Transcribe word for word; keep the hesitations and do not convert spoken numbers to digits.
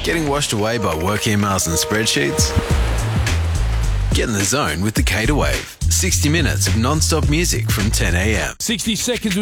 Getting washed away by work emails and spreadsheets? Get in the zone with the Cater Wave. sixty minutes of non-stop music from ten a m. sixty seconds with